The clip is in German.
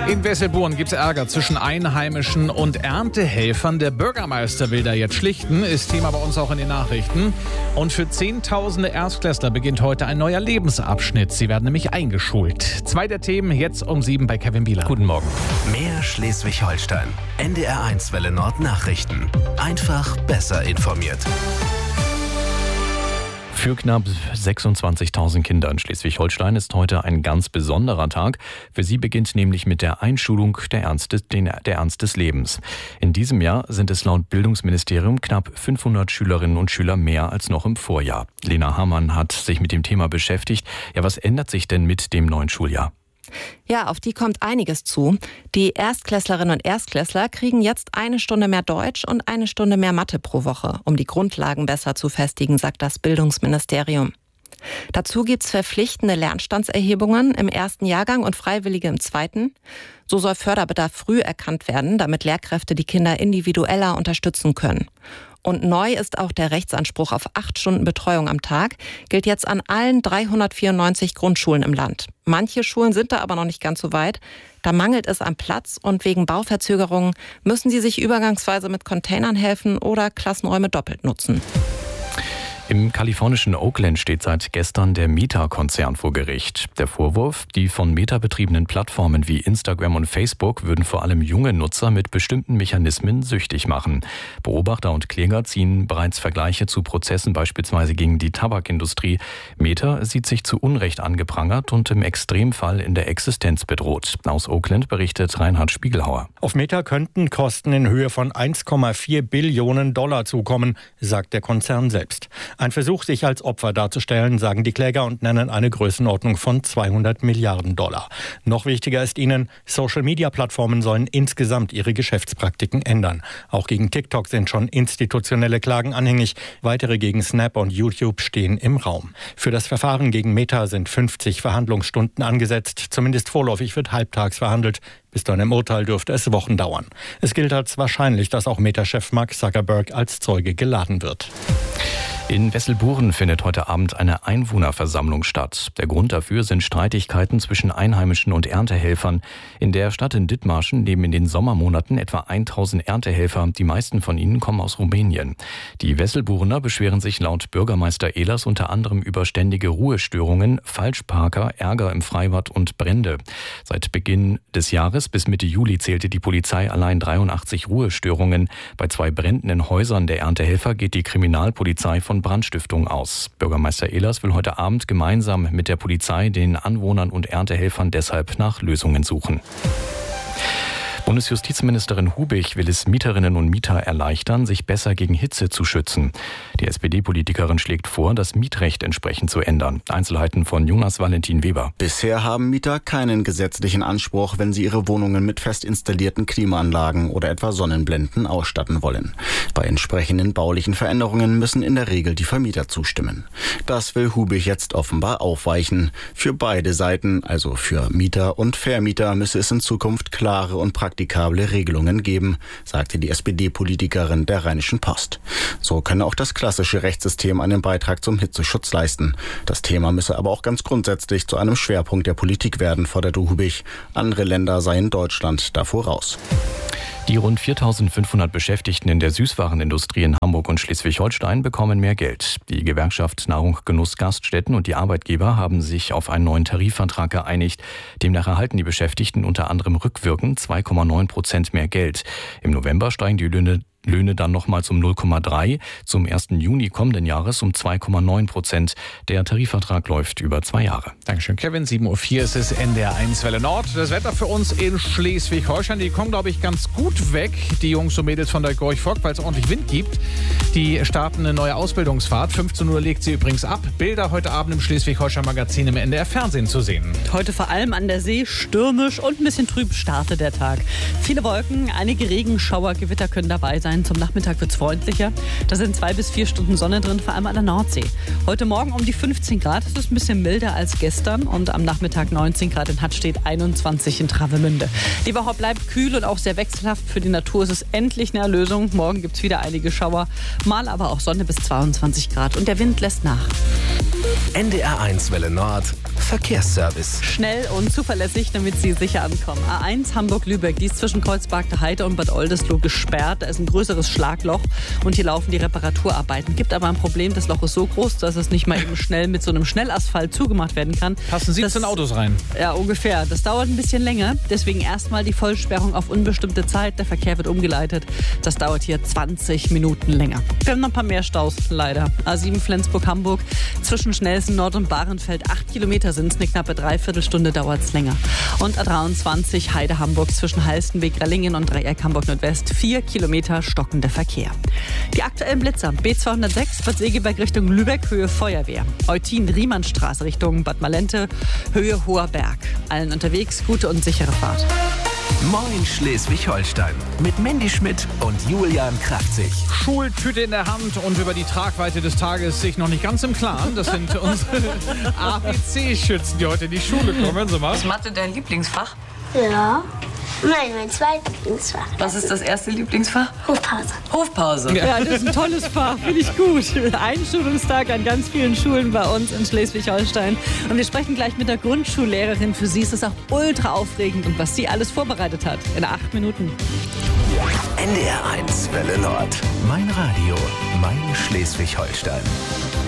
In Wesselburen gibt es Ärger zwischen Einheimischen und Erntehelfern. Der Bürgermeister will da jetzt schlichten, ist Thema bei uns auch in den Nachrichten. Und für Zehntausende Erstklässler beginnt heute ein neuer Lebensabschnitt. Sie werden nämlich eingeschult. 2 der Themen jetzt um 7 bei Kevin Bieler. Guten Morgen. Mehr Schleswig-Holstein. NDR1 Welle Nord Nachrichten. Einfach besser informiert. Für knapp 26.000 Kinder in Schleswig-Holstein ist heute ein ganz besonderer Tag. Für sie beginnt nämlich mit der Einschulung der Ernst des Lebens. In diesem Jahr sind es laut Bildungsministerium knapp 500 Schülerinnen und Schüler mehr als noch im Vorjahr. Lena Hamann hat sich mit dem Thema beschäftigt. Ja, was ändert sich denn mit dem neuen Schuljahr? Ja, auf die kommt einiges zu. Die Erstklässlerinnen und Erstklässler kriegen jetzt 1 Stunde mehr Deutsch und 1 Stunde mehr Mathe pro Woche, um die Grundlagen besser zu festigen, sagt das Bildungsministerium. Dazu gibt's verpflichtende Lernstandserhebungen im 1. Jahrgang und freiwillige im 2. So soll Förderbedarf früh erkannt werden, damit Lehrkräfte die Kinder individueller unterstützen können. Und neu ist auch der Rechtsanspruch auf 8 Stunden Betreuung am Tag, gilt jetzt an allen 394 Grundschulen im Land. Manche Schulen sind da aber noch nicht ganz so weit. Da mangelt es an Platz und wegen Bauverzögerungen müssen sie sich übergangsweise mit Containern helfen oder Klassenräume doppelt nutzen. Im kalifornischen Oakland steht seit gestern der Meta-Konzern vor Gericht. Der Vorwurf, die von Meta betriebenen Plattformen wie Instagram und Facebook würden vor allem junge Nutzer mit bestimmten Mechanismen süchtig machen. Beobachter und Kläger ziehen bereits Vergleiche zu Prozessen beispielsweise gegen die Tabakindustrie. Meta sieht sich zu Unrecht angeprangert und im Extremfall in der Existenz bedroht. Aus Oakland berichtet Reinhard Spiegelhauer. Auf Meta könnten Kosten in Höhe von 1,4 Billionen Dollar zukommen, sagt der Konzern selbst. Ein Versuch, sich als Opfer darzustellen, sagen die Kläger und nennen eine Größenordnung von 200 Milliarden Dollar. Noch wichtiger ist ihnen, Social-Media-Plattformen sollen insgesamt ihre Geschäftspraktiken ändern. Auch gegen TikTok sind schon institutionelle Klagen anhängig. Weitere gegen Snap und YouTube stehen im Raum. Für das Verfahren gegen Meta sind 50 Verhandlungsstunden angesetzt. Zumindest vorläufig wird halbtags verhandelt. Bis zu einem Urteil dürfte es Wochen dauern. Es gilt als wahrscheinlich, dass auch Meta-Chef Mark Zuckerberg als Zeuge geladen wird. In Wesselburen findet heute Abend eine Einwohnerversammlung statt. Der Grund dafür sind Streitigkeiten zwischen Einheimischen und Erntehelfern. In der Stadt in Dithmarschen leben in den Sommermonaten etwa 1000 Erntehelfer. Die meisten von ihnen kommen aus Rumänien. Die Wesselburener beschweren sich laut Bürgermeister Ehlers unter anderem über ständige Ruhestörungen, Falschparker, Ärger im Freibad und Brände. Seit Beginn des Jahres bis Mitte Juli zählte die Polizei allein 83 Ruhestörungen. Bei 2 Bränden in Häusern der Erntehelfer geht die Kriminalpolizei von Brandstiftung aus. Bürgermeister Ehlers will heute Abend gemeinsam mit der Polizei, den Anwohnern und Erntehelfern deshalb nach Lösungen suchen. Bundesjustizministerin Hubich will es Mieterinnen und Mieter erleichtern, sich besser gegen Hitze zu schützen. Die SPD-Politikerin schlägt vor, das Mietrecht entsprechend zu ändern. Einzelheiten von Jonas Valentin Weber. Bisher haben Mieter keinen gesetzlichen Anspruch, wenn sie ihre Wohnungen mit fest installierten Klimaanlagen oder etwa Sonnenblenden ausstatten wollen. Bei entsprechenden baulichen Veränderungen müssen in der Regel die Vermieter zustimmen. Das will Hubich jetzt offenbar aufweichen. Für beide Seiten, also für Mieter und Vermieter, müsse es in Zukunft klare und praktikable Regelungen geben, sagte die SPD-Politikerin der Rheinischen Post. So könne auch das klassische Rechtssystem einen Beitrag zum Hitzeschutz leisten. Das Thema müsse aber auch ganz grundsätzlich zu einem Schwerpunkt der Politik werden, forderte Hubich. Andere Länder seien Deutschland da voraus. Die rund 4.500 Beschäftigten in der Süßwarenindustrie in Hamburg und Schleswig-Holstein bekommen mehr Geld. Die Gewerkschaft Nahrung, Genuss, Gaststätten und die Arbeitgeber haben sich auf einen neuen Tarifvertrag geeinigt. Demnach erhalten die Beschäftigten unter anderem rückwirkend 2,9% mehr Geld. Im November steigen die Löhne dann nochmals um 0,3, zum 1. Juni kommenden Jahres um 2,9%. Der Tarifvertrag läuft über 2 Jahre. Dankeschön, Kevin. 7.04 Uhr ist es NDR1 Welle Nord. Das Wetter für uns in Schleswig-Holstein, die kommen, glaube ich, ganz gut weg, die Jungs und Mädels von der Gorch-Fock, weil es ordentlich Wind gibt. Die starten eine neue Ausbildungsfahrt. 15 Uhr legt sie übrigens ab. Bilder heute Abend im Schleswig-Holstein-Magazin im NDR-Fernsehen zu sehen. Heute vor allem an der See, stürmisch und ein bisschen trüb startet der Tag. Viele Wolken, einige Regenschauer, Gewitter können dabei sein. Zum Nachmittag wird es freundlicher. Da sind 2 bis 4 Stunden Sonne drin, vor allem an der Nordsee. Heute Morgen um die 15 Grad. Das ist ein bisschen milder als gestern. Und am Nachmittag 19 Grad in Hattstedt, 21 in Travemünde. Die Woche bleibt kühl und auch sehr wechselhaft. Für die Natur ist es endlich eine Erlösung. Morgen gibt es wieder einige Schauer. Mal aber auch Sonne bis 22 Grad. Und der Wind lässt nach. NDR1 Welle Nord. Verkehrsservice. Schnell und zuverlässig, damit Sie sicher ankommen. A1 Hamburg-Lübeck, die ist zwischen Kreuzberg Heide und Bad Oldesloe gesperrt. Da ist ein größeres Schlagloch und hier laufen die Reparaturarbeiten. Gibt aber ein Problem, das Loch ist so groß, dass es nicht mal eben schnell mit so einem Schnellasphalt zugemacht werden kann. Passen 17 Autos rein. Ja, ungefähr. Das dauert ein bisschen länger. Deswegen erstmal die Vollsperrung auf unbestimmte Zeit. Der Verkehr wird umgeleitet. Das dauert hier 20 Minuten länger. Wir haben noch ein paar mehr Staus, leider. A7 Flensburg-Hamburg. Zwischen Schnelsen Nord und Bahrenfeld 8 Kilometer sind es. Eine knappe Dreiviertelstunde dauert es länger. Und A23 Heide-Hamburg zwischen Halstenweg-Rellingen und Dreieck Hamburg-Nordwest. 4 Kilometer stockender Verkehr. Die aktuellen Blitzer. B206 Bad Segeberg Richtung Lübeck, Höhe Feuerwehr. Eutin-Riemannstraße Richtung Bad Malente, Höhe Hoher Berg. Allen unterwegs gute und sichere Fahrt. Moin Schleswig-Holstein mit Mandy Schmidt und Julian Kraftzig. Schultüte in der Hand und über die Tragweite des Tages sich noch nicht ganz im Klaren. Das sind unsere ABC-Schützen, die heute in die Schule kommen. Hören Sie mal. Ist Mathe dein Lieblingsfach? Ja. Nein, mein zweites Lieblingsfach. Was ist das erste Lieblingsfach? Hofpause. Hofpause. Ja, das ist ein tolles Fach, finde ich gut. Einschulungstag an ganz vielen Schulen bei uns in Schleswig-Holstein. Und wir sprechen gleich mit der Grundschullehrerin. Für sie ist es auch ultra aufregend und was sie alles vorbereitet hat. In 8 Minuten. NDR 1 Welle Nord. Mein Radio, mein Schleswig-Holstein.